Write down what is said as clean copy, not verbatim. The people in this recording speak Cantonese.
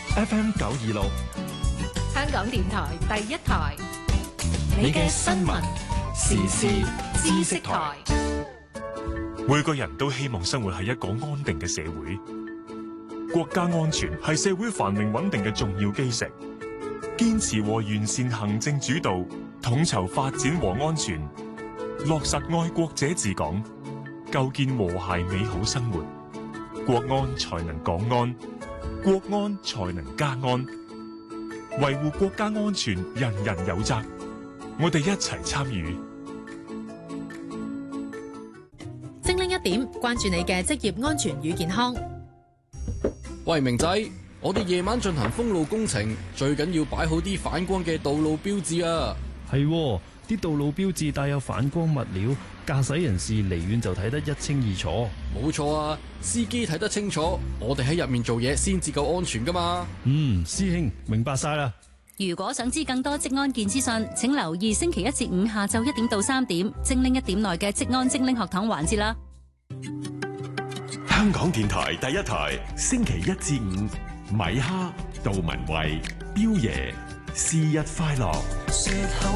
FM 926， 香港電台第一台， 你嘅新聞時事知識台。 每個人都希望生活喺一個安定嘅社會，國家安全係社會繁榮穩定嘅重要基石。堅持和完善行政主導，統籌發展和安全，落實愛國者治港，構建和諧美好生活，國安才能港安，國安才能家安。維護國家安全，人人有責。我哋一齊參與。 精靈一點，關注你嘅職業安全與健康。 喂，明仔，我哋夜晚進行封路工程，最緊要擺好啲反光嘅道路標誌啊！ 係，啲道路標誌帶有反光物料，駕駛人士離遠就睇得一清二楚。 冇錯啊，司機睇得清楚，我哋喺入面做嘢先至夠安全噶嘛。 師兄明白晒啦。 如果想知更多職安健資訊，請留意星期一至五下晝1點到3點，精靈一點內嘅職安精靈學堂環節啦。 香港電台第一台，星期一至五，米哈、杜文慧、彪爺，是日快樂。